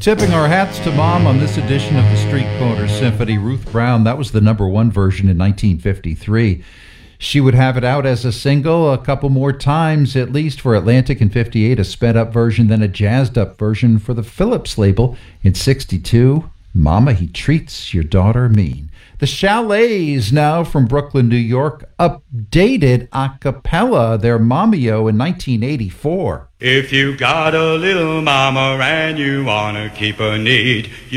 Tipping our hats to Mom on this edition of the Street Corner Symphony. Ruth Brown, that was the #1 version in 1953. She would have it out as a single a couple more times, at least for Atlantic in 58, a sped-up version, then a jazzed-up version for the Philips label in 62. Mama, He Treats Your Daughter Mean. The Chalets now from Brooklyn, New York, updated a cappella, their Mamio in 1984. If you got a little mama and you wanna keep her neat,